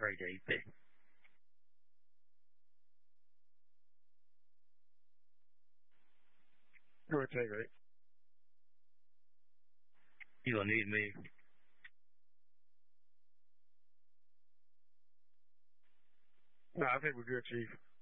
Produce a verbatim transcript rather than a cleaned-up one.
great day, P. Rotate, right? You gonna need me. No, I think we're good, Chief.